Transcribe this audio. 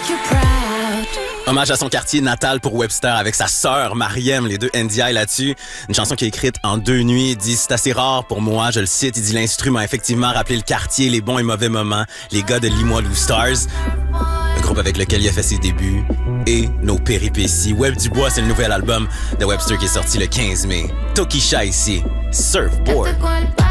Hommage à son quartier natal pour Webster avec sa sœur Mariem, les deux NDI là-dessus. Une chanson qui est écrite en 2 nuits. Il dit « C'est assez rare pour moi », je le cite. Il dit « L'instru m'a effectivement rappelé le quartier, les bons et mauvais moments, les gars de Limoilou Stars ». Le groupe avec lequel il a fait ses débuts et nos péripéties. Web Dubois, c'est le nouvel album de Webster qui est sorti le 15 mai. Tokisha ici, Surfboard.